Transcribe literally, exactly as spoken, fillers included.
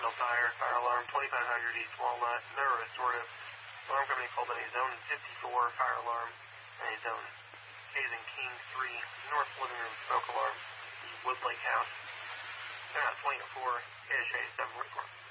Glendale Tire, fire alarm twenty-five hundred East Walnut, no restorative. Alarm company called in a zone fifty-four fire alarm and a zone Hazen King three north living room smoke alarm, the Woodlake House. They're not twenty oh four, A H A seven forty-four.